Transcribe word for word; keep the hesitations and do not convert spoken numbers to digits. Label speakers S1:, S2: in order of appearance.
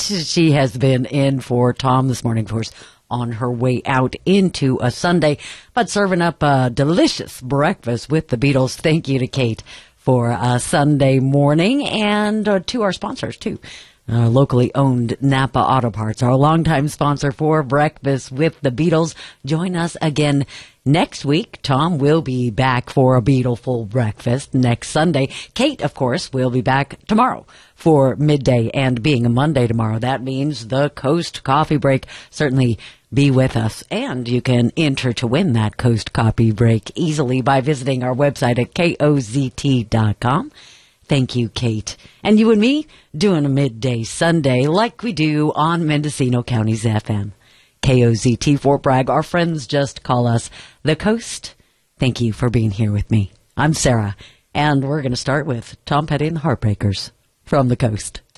S1: she has been in for Tom this morning, of course, on her way out into a Sunday, but serving up a delicious breakfast with the Beatles. Thank you to Kate for a Sunday morning, and uh, to our sponsors, too. Uh, locally owned Napa Auto Parts, our longtime sponsor for Breakfast with the Beatles. Join us again next week. Tom will be back for a Beatleful breakfast next Sunday. Kate, of course, will be back tomorrow for midday, and being a Monday tomorrow, that means the Coast Coffee Break. Certainly be with us, and you can enter to win that Coast Coffee Break easily by visiting our website at K O Z T dot com. Thank you, Kate. And you and me doing a midday Sunday like we do on Mendocino County's F M. K O Z T, Fort Bragg. Our friends just call us the Coast. Thank you for being here with me. I'm Sarah, and we're going to start with Tom Petty and the Heartbreakers from the Coast.